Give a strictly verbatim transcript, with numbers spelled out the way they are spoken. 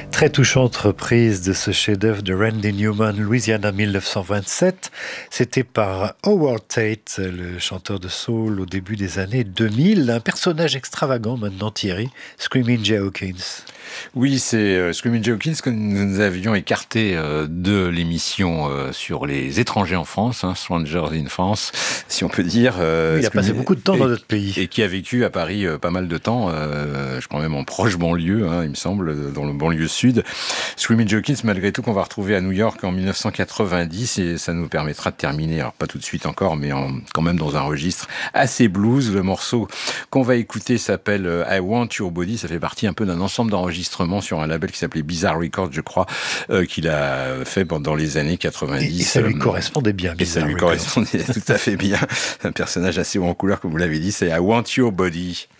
Très touchante reprise de ce chef-d'œuvre de Randy Newman, Louisiana mille neuf cent vingt-sept. C'était par Howard Tate, le chanteur de soul au début des années deux mille. Un personnage extravagant maintenant, Thierry, Screaming Jay Hawkins. Oui, c'est euh, Screaming Jay Hawkins que nous avions écarté euh, de l'émission euh, sur les étrangers en France, hein, Strangers in France, si on peut dire. Euh, oui, il a passé beaucoup de temps et, dans notre pays. Et qui a vécu à Paris euh, pas mal de temps, euh, je crois même en proche banlieue, hein, il me semble, dans le banlieue sud. Screaming Jay Hawkins, malgré tout, qu'on va retrouver à New York en dix-neuf cent quatre-vingt-dix, et ça nous permettra de terminer, alors pas tout de suite encore, mais en, quand même dans un registre assez blues. Le morceau qu'on va écouter s'appelle euh, I Want Your Body, ça fait partie un peu d'un ensemble d'enregistrements sur un label qui s'appelait Bizarre Records, je crois, euh, qu'il a fait pendant les années quatre-vingt-dix. Et, et ça lui euh, correspondait bien, Et ça lui Records. correspondait tout à fait bien. Un personnage assez haut en couleur, comme vous l'avez dit, c'est I Want Your Body.